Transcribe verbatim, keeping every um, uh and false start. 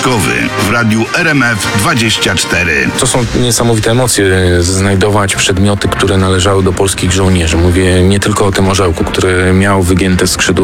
Wojtkowy w radiu R M F dwadzieścia cztery. To są niesamowite emocje, znajdować przedmioty, które należały do polskich żołnierzy. Mówię nie tylko o tym orzełku, który miał wygięte skrzydło